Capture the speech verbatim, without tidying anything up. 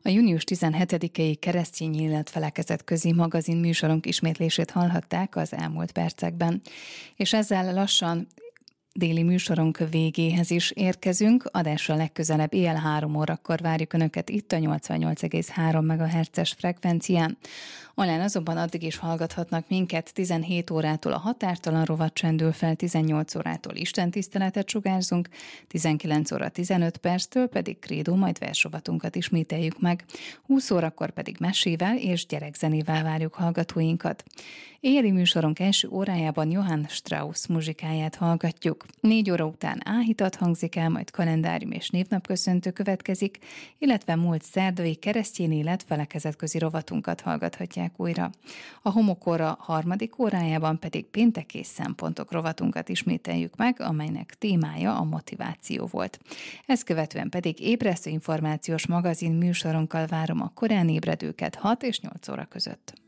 A június tizenhetedikei keresztény életfelekezet közi magazin műsorunk ismétlését hallhatták az elmúlt percekben. És ezzel lassan déli műsorunk végéhez is érkezünk. Adásra legközelebb éjjel három órakor várjuk Önöket itt a nyolcvannyolc egész három megahertzes frekvencián. Online azonban addig is hallgathatnak minket. tizenhét órától a Határtalan rovat csendül fel, tizennyolc órától istentiszteletet sugárzunk, tizenkilenc óra tizenöt perctől pedig krédó, majd versrovatunkat ismételjük meg. húsz órakor pedig mesével és gyerekzenével várjuk hallgatóinkat. Éjjeli műsorunk első órájában Johann Strauss muzsikáját hallgatjuk. Négy óra után áhítat hangzik el, majd kalendárium és névnapköszöntő következik, illetve múlt szerdai keresztény élet felekezetközi rovatunkat hallgathatják újra. A Homokóra harmadik órájában pedig péntek és szempontok rovatunkat ismételjük meg, amelynek témája a motiváció volt. Ezt követően pedig ébresztő információs magazin műsorunkkal várom a korán ébredőket hat és nyolc óra között.